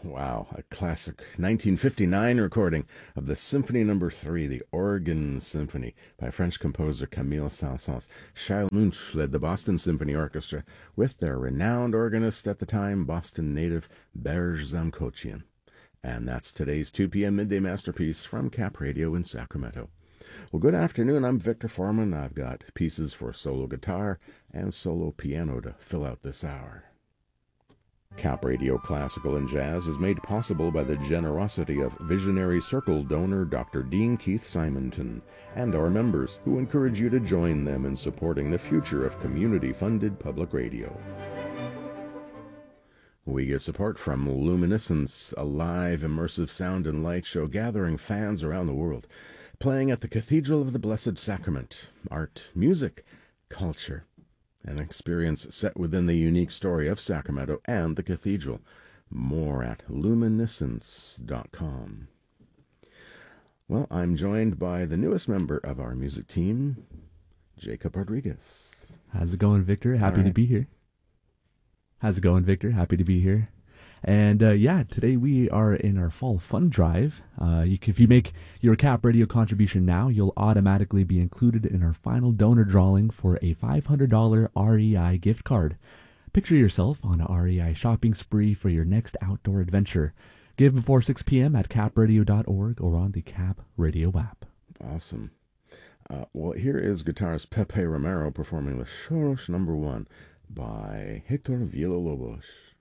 Wow, a classic 1959 recording of the Symphony Number 3, the Organ Symphony, by French composer Camille Saint-Saëns. Charles Munch led the Boston Symphony Orchestra with their renowned organist at the time, Boston native Berge Zamkochian. And that's today's 2 p.m. Midday Masterpiece from Cap Radio in Sacramento. Well, good afternoon. I'm Victor Foreman. I've got pieces for solo guitar and solo piano to fill out this hour. Cap Radio Classical and Jazz is made possible by the generosity of Visionary Circle donor Dr. Dean Keith Simonton and our members, who encourage you to join them in supporting the future of community-funded public radio. We get support from Luminescence, a live immersive sound and light show gathering fans around the world, playing at the Cathedral of the Blessed Sacrament. Art, music, culture. An experience set within the unique story of Sacramento and the cathedral. More at luminescence.com. Well, I'm joined by the newest member of our music team, Jacob Rodriguez. How's it going, Victor? Happy to be here. How's it going, Victor? Happy to be here. And today we are in our fall fund drive. If you make your Cap Radio contribution now, you'll automatically be included in our final donor drawing for a $500 REI gift card. Picture yourself on a REI shopping spree for your next outdoor adventure. Give before 6 p.m. at capradio.org or on the Cap Radio app. Awesome. Well, here is guitarist Pepe Romero performing the Choros No. 1 by Héctor Villalobos.